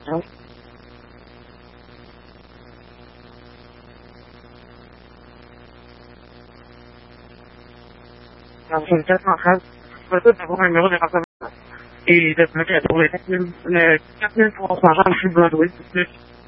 عشان تسمع حد فتبقى مهم يغني قصة إيه ده مجال ولا تكمل فرصة عشان حب الأدوية